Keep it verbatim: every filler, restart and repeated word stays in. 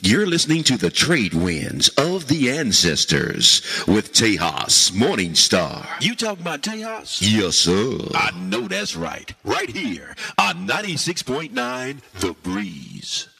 You're listening to the trade winds of the ancestors with Tejas Morning Star. You talking about Tejas? Yes, sir. I know that's right. Right here on ninety-six point nine The Breeze.